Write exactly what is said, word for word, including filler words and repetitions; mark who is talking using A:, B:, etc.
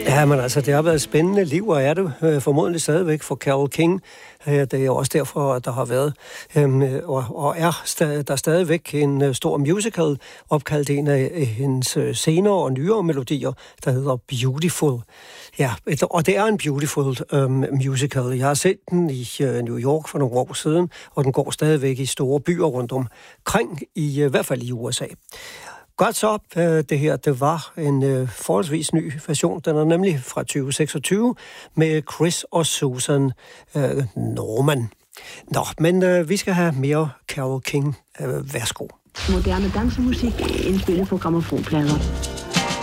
A: Ja, men altså, det har været et spændende liv, og er det øh, formodentlig stadigvæk for Carole King. Øh, det er jo også derfor, at der har været, øh, og, og er sta- der er stadigvæk en øh, stor musical, opkaldt en af øh, hendes øh, senere og nyere melodier, der hedder Beautiful. Ja, et, og det er en beautiful øh, musical. Jeg har set den i øh, New York for nogle år siden, og den går stadigvæk i store byer rundt omkring, i, øh, i hvert fald i U S A. Godt så, det her, det var en øh, forholdsvis ny version. Den er nemlig fra tyve seksogtyve med Chris og Susan øh, Norman. Nå, men øh, vi skal have mere Carole King. Øh, værsgo.
B: Moderne dansemusik indspillet på grammofonplader.